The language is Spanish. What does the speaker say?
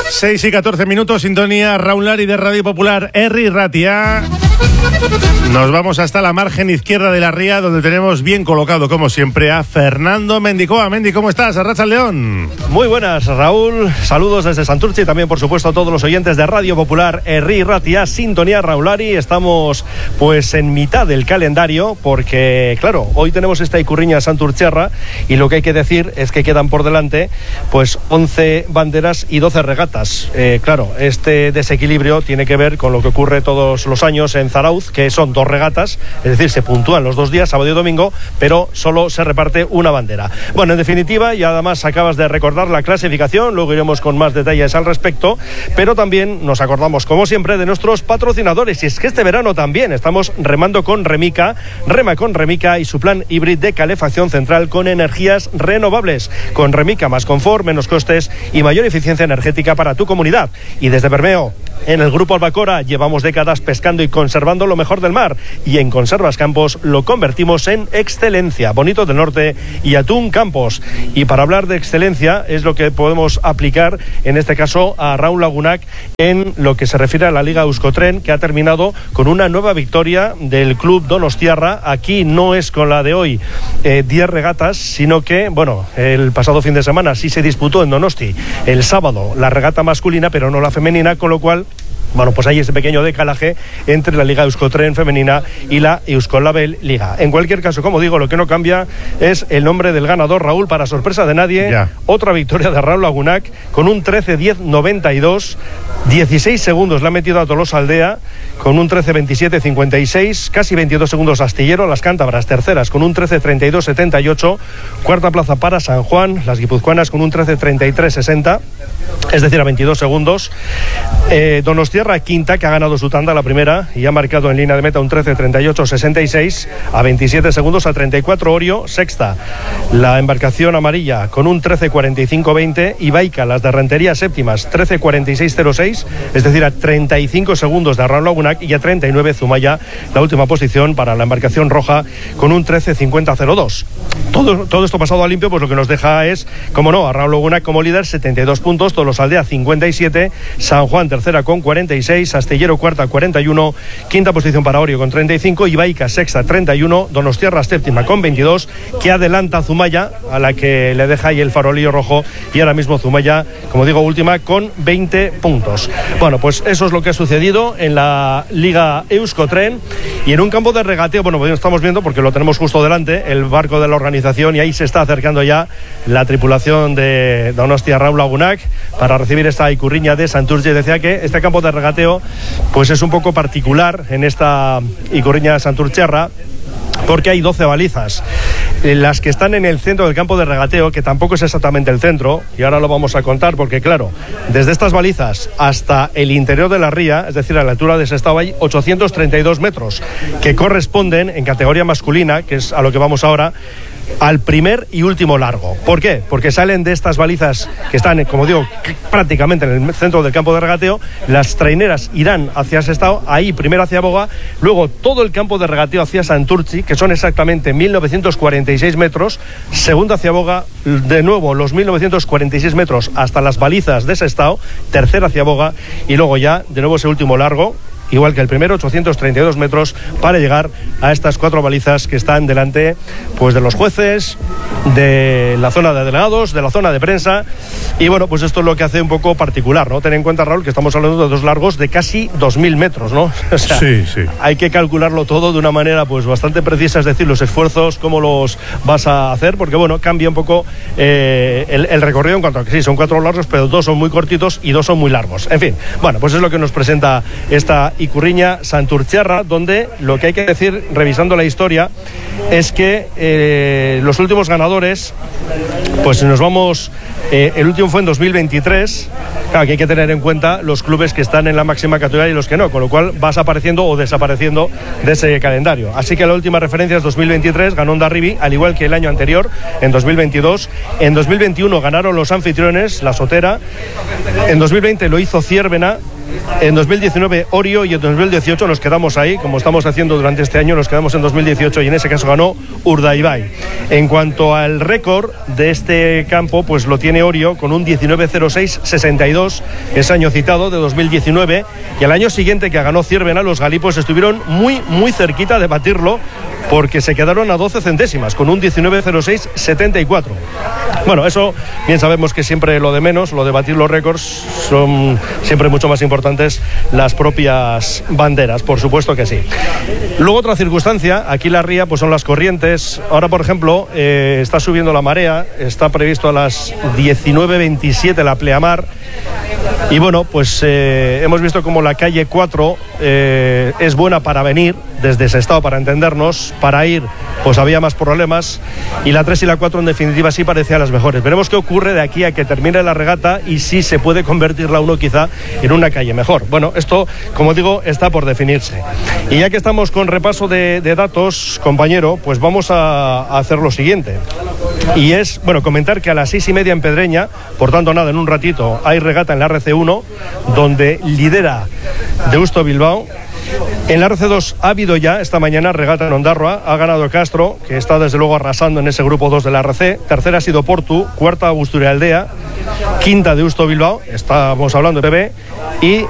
6 y 14 minutos, sintonía Raúl Lari de Radio Popular, Herri Ratia. Nos vamos hasta la margen izquierda de la ría, donde tenemos bien colocado, como siempre, a Fernando Mendicoa. Mendi, ¿cómo estás? Arratsaldeon. Muy buenas, Raúl. Saludos desde Santurce y también, por supuesto, a todos los oyentes de Radio Popular, Herri Ratia, sintonía Raúl Lari. Estamos, pues, en mitad del calendario, porque, claro, hoy tenemos esta Icurriña Santurtziarra y lo que hay que decir es que quedan por delante, pues, 11 banderas y 12 regatas. Claro, este desequilibrio tiene que ver con lo que ocurre todos los años en Zarauz, que son 2 regatas, es decir, se puntúan los 2 días, sábado y domingo, pero solo se reparte una bandera. Bueno, en definitiva, y además acabas de recordar la clasificación, luego iremos con más detalles al respecto, pero también nos acordamos, como siempre, de nuestros patrocinadores, y es que este verano también estamos remando con Remica, rema con Remica y su plan híbrido de calefacción central con energías renovables. Con Remica, más confort, menos costes y mayor eficiencia energética para tu comunidad. Y desde Bermeo, en el Grupo Albacora, llevamos décadas pescando y conservando lo mejor del mar, y en Conservas Campos lo convertimos en excelencia. Bonito del Norte y Atún Campos. Y para hablar de excelencia es lo que podemos aplicar en este caso a Raúl Lagunac en lo que se refiere a la Liga Euskotren, que ha terminado con una nueva victoria del club donostiarra. Aquí no es con la de hoy 10 regatas, sino que, bueno, el pasado fin de semana sí se disputó en Donosti el sábado la regata masculina, pero no la femenina, con lo cual, bueno, pues hay ese pequeño decalaje entre la Liga Euskotren femenina y la Euskolabel Liga. En cualquier caso, como digo, lo que no cambia es el nombre del ganador, Raúl, para sorpresa de nadie. Ya. Otra victoria de Raúl Lagunac con un 13-10-92. 16 segundos le ha metido a Tolosa Aldea con un 13-27-56. Casi 22 segundos Astillero. Las cántabras terceras con un 13-32-78. Cuarta plaza para San Juan. Las guipuzcoanas con un 13-33-60. Es decir, a 22 segundos. Donostiarra quinta, que ha ganado su tanda la primera y ha marcado en línea de meta un 13-38-66 a 27 segundos. A 34 Orio, sexta. La embarcación amarilla con un 13-45-20. y Baica, las de Rentería, séptimas, 13-46-06, es decir, a 35 segundos de Raúl Lagunac, y a 39 Zumaya, la última posición para la embarcación roja con un 13-50-02. Todo esto pasado a limpio, pues lo que nos deja es, como no, a Raúl Lagunac como líder, 72 puntos, Tolosa Aldea 57, San Juan tercera con 46, Astillero cuarta 41, quinta posición para Orio con 35, y Baica sexta 31, Donostiarra séptima con 22, que adelanta a Zumaya, a la que le deja ahí el farolillo rojo, y ahora mismo Zumaya, como digo, última con 20 puntos. Bueno, pues eso es lo que ha sucedido en la Liga Euskotren, y en un campo de regateo, bueno, pues estamos viendo, porque lo tenemos justo delante, el barco de la organización, y ahí se está acercando ya la tripulación de Donostia Raúl Lagunac para recibir esta Icurriña de Santurce. Decía que este campo de regateo pues es un poco particular en esta Icurriña Santurtziarra, porque hay 12 balizas. Las que están en el centro del campo de regateo, que tampoco es exactamente el centro, y ahora lo vamos a contar, porque claro, desde estas balizas hasta el interior de la ría, es decir, a la altura de Sestao, hay 832 metros, que corresponden en categoría masculina, que es a lo que vamos ahora, al primer y último largo. ¿Por qué? Porque salen de estas balizas que están, como digo, prácticamente en el centro del campo de regateo. Las traineras irán hacia Sestao, ahí primero hacia Boga, luego todo el campo de regateo hacia Santurtzi, que son exactamente 1946 metros, segundo hacia Boga, de nuevo los 1946 metros hasta las balizas de Sestao, tercero hacia Boga, y luego ya de nuevo ese último largo, igual que el primero, 832 metros, para llegar a estas 4 balizas que están delante, pues, de los jueces, de la zona de delegados, de la zona de prensa. Y bueno, pues esto es lo que hace un poco particular, ¿no? Ten en cuenta, Raúl, que estamos hablando de 2 largos de casi 2.000 metros, ¿no? O sea, sí. Hay que calcularlo todo de una manera, pues, bastante precisa, es decir, los esfuerzos, cómo los vas a hacer, porque bueno, cambia un poco el recorrido en cuanto a que sí, son 4 largos, pero 2 son muy cortitos y 2 son muy largos. En fin, bueno, pues es lo que nos presenta esta Icurriña Santurtziarra, donde lo que hay que decir, revisando la historia, es que los últimos ganadores, pues nos vamos, el último fue en 2023, claro que hay que tener en cuenta los clubes que están en la máxima categoría y los que no, con lo cual vas apareciendo o desapareciendo de ese calendario. Así que la última referencia es 2023, ganó Hondarribia, al igual que el año anterior, en 2022. En 2021 ganaron los anfitriones, la Sotera. En 2020 lo hizo Ciervena. en 2019 Orio y en 2018 nos quedamos ahí, como estamos haciendo durante este año, nos quedamos en 2018 y en ese caso ganó Urdaibai. En cuanto al récord de este campo, pues lo tiene Orio con un 19.06.62, ese año citado de 2019, y al año siguiente que ganó Ciervena, los galipos estuvieron muy cerquita de batirlo, porque se quedaron a 12 centésimas con un 19.06.74. Bueno, eso bien sabemos que siempre lo de menos, lo de batir los récords, son siempre mucho más importantes las propias banderas, por supuesto que sí. Luego otra circunstancia, aquí la ría pues son las corrientes. Ahora, por ejemplo, está subiendo la marea, está previsto a las 19:27 la pleamar. Y bueno, pues hemos visto como la calle 4 es buena para venir desde Sestao, para entendernos. Para ir pues había más problemas, y la 3 y la 4 en definitiva sí parecían las mejores. Veremos qué ocurre de aquí a que termine la regata y si se puede convertir la 1 quizá en una calle mejor. Bueno, esto, como digo, está por definirse. Y ya que estamos con repaso de datos, compañero, pues vamos a hacer lo siguiente. Y es, bueno, comentar que a las 6:30 en Pedreña, por tanto nada, en un ratito, hay regata en la RC1, donde lidera Deusto Bilbao. En la RC2 ha habido ya esta mañana regata en Ondarroa, ha ganado Castro, que está desde luego arrasando en ese grupo 2 de la RC. Tercera ha sido Portu, cuarta Busturealdea, quinta Deusto Bilbao, estamos hablando de PB, y